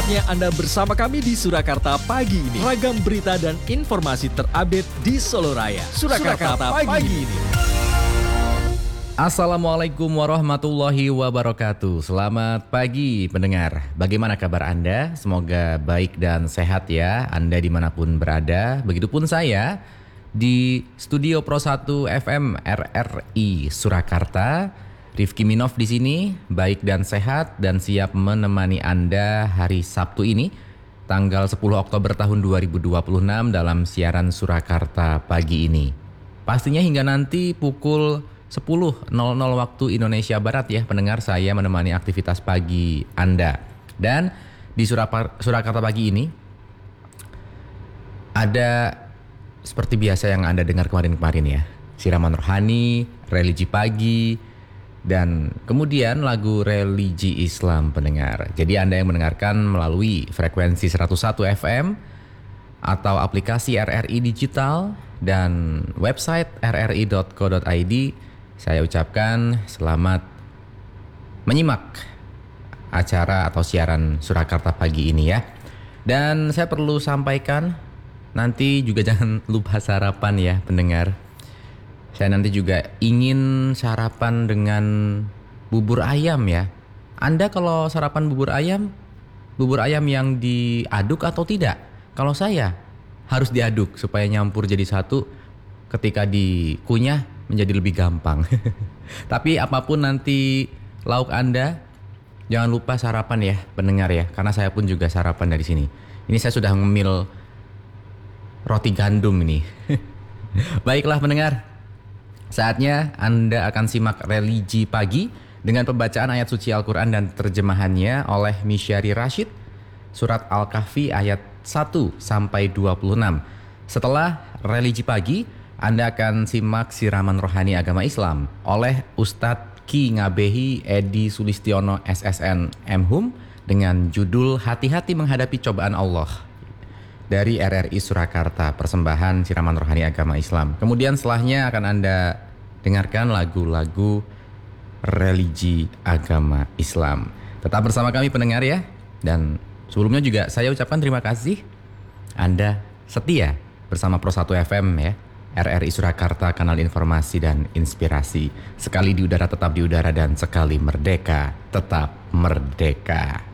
Saatnya Anda bersama kami di Surakarta pagi ini. Ragam berita dan informasi terupdate di Solo Raya. Surakarta pagi ini. Assalamualaikum warahmatullahi wabarakatuh. Selamat pagi pendengar. Bagaimana kabar Anda? Semoga baik dan sehat ya Anda dimanapun berada. Begitupun saya di Studio Pro 1 FM RRI Surakarta. Rifki Minov di sini, baik dan sehat dan siap menemani Anda hari Sabtu ini, tanggal 10 Oktober tahun 2026 dalam siaran Surakarta pagi ini. Pastinya hingga nanti pukul 10.00 waktu Indonesia Barat ya pendengar, saya menemani aktivitas pagi Anda. Dan di Surakarta pagi ini ada seperti biasa yang Anda dengar kemarin-kemarin ya, siraman rohani, religi pagi, dan kemudian lagu religi Islam pendengar. Jadi Anda yang mendengarkan melalui frekuensi 101 FM atau aplikasi RRI Digital dan website rri.co.id, saya ucapkan selamat menyimak acara atau siaran Surakarta pagi ini ya. Dan saya perlu sampaikan, nanti juga jangan lupa sarapan ya pendengar. Saya nanti juga ingin sarapan dengan bubur ayam ya. Anda kalau sarapan bubur ayam yang diaduk atau tidak? Kalau saya harus diaduk supaya nyampur jadi satu, ketika dikunyah menjadi lebih gampang. Tapi apapun nanti lauk Anda, jangan lupa sarapan ya pendengar ya. Karena saya pun juga sarapan dari sini. Ini saya sudah ngemil roti gandum ini. Baiklah pendengar. Saatnya Anda akan simak religi pagi dengan pembacaan ayat suci Al-Quran dan terjemahannya oleh Misyari Rashid, surat Al-Kahfi ayat 1-26. Setelah religi pagi, Anda akan simak siraman rohani agama Islam oleh Ustadz Ki Ngabehi Edi Sulistiono SSN MHum dengan judul Hati-hati Menghadapi Cobaan Allah dari RRI Surakarta, persembahan siraman rohani agama Islam. Kemudian setelahnya akan Anda dengarkan lagu-lagu religi agama Islam. Tetap bersama kami pendengar ya. Dan sebelumnya juga saya ucapkan terima kasih Anda setia bersama Pro 1 FM ya, RRI Surakarta, kanal informasi dan inspirasi. Sekali di udara tetap di udara, dan sekali merdeka tetap merdeka.